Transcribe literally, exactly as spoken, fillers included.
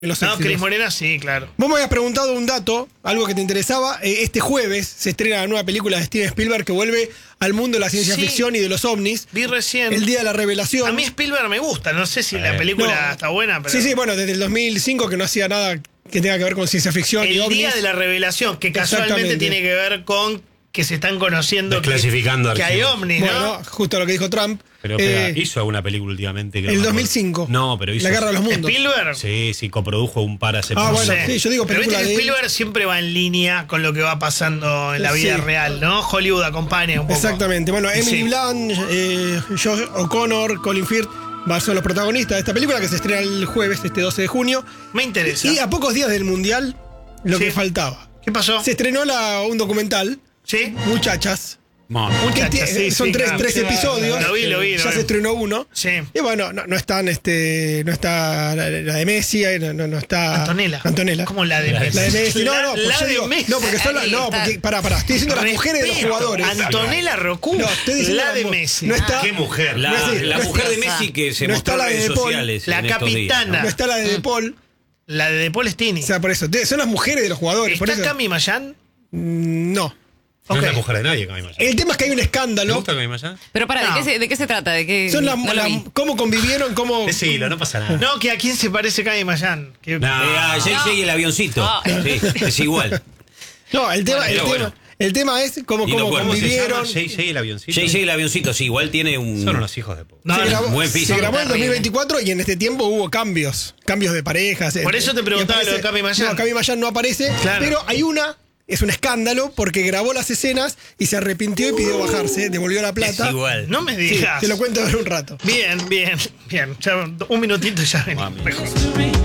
Los No, éxitos. Cris Morena sí, claro. Vos me habías preguntado un dato, algo que te interesaba. Eh, Este jueves se estrena la nueva película de Steven Spielberg que vuelve al mundo de la ciencia Sí. ficción y de los ovnis. Vi recién. El día de la revelación. A mí Spielberg me gusta, no sé si la película No. está buena, pero. Sí, sí, bueno, desde el dos mil cinco que no hacía nada que tenga que ver con ciencia ficción y El ovnis. día de la revelación, que casualmente Exactamente. tiene que ver con que se están conociendo que, Desclasificando que hay archivos. ovnis, ¿no? Bueno, justo lo que dijo Trump. Pero espera, Eh, hizo alguna película últimamente. Que no el me dos mil acuerdo. cinco. No, pero hizo. La Guerra de los Mundos. Spielberg. Sí, sí, coprodujo un par hace Ah, poco. bueno, Sí. sí, yo digo Pero viste película que de él. Spielberg siempre va en línea con lo que va pasando en la vida Sí. real, ¿no? Hollywood acompaña un poco. Exactamente. Bueno, Emily Sí. Blunt, eh, Josh O'Connor, Colin Firth son los protagonistas de esta película que se estrena el jueves, este doce de junio. Me interesa. Y a pocos días del Mundial, lo Sí. que faltaba. ¿Qué pasó? Se estrenó la, un documental, ¿Sí? Mon. Muchachas. que Muchachas, tie- sí, son sí, tres, claro. tres episodios. Lo vi, lo vi, lo Ya vi. se estrenó uno. Sí. Y bueno, no, no están, este, no está la, la de Messi, no, no, no está. Antonella. Antonella. ¿Cómo la de La de Messi? La de Messi. No, La- no, porque la yo de digo- Messi. no, porque son las. No, porque. Pará, pará. Estoy diciendo las mujeres de los Respeto. jugadores. Antonella Rocú. No, estoy diciendo la de mu- Messi. No está, ¿Qué mujer? La, No es así, la no es mujer de esa. Messi que se No mostró está la en de redes De Paul. sociales. La en estos días, capitana. no está la de De Paul. La de De Paul Stini. O sea, por eso. de- Son las mujeres de los jugadores. Por ¿Está eso. Cami Mayan? Mm, No. No Ok. es la mujer de nadie, Cami Mayan. El tema es que hay un ¿Te escándalo. gusta Cami Mayan? Pero para, No. ¿de, qué se, ¿de qué se trata? ¿De qué? Son las. no lo la- vi. cómo convivieron, cómo. Decilo, no pasa nada. No, que a quién se parece Cami Mayan. Que- No. Eh, a J J y el avioncito. No. Sí, es igual. No, el tema, Bueno, el, pero tema bueno. el tema es cómo, Y cómo los cuerpos. ¿Cómo se llama? convivieron. J J y el avioncito. J J y el avioncito, sí, igual tiene un. Son unos hijos de puta. No, se no. grabó, buen se físico. grabó en el dos mil Terrible. veinticuatro y en este tiempo hubo cambios, cambios de parejas. Por eh, eso te y preguntaba lo de Cami Mayan. No, Cami Mayan no aparece, Claro. pero hay una, es un escándalo porque grabó las escenas y se arrepintió y pidió bajarse, devolvió la plata. Es igual. No me Sí, digas. te lo cuento en un rato. Bien, bien, bien. Ya, un minutito y ya venimos. Mami. Mejor.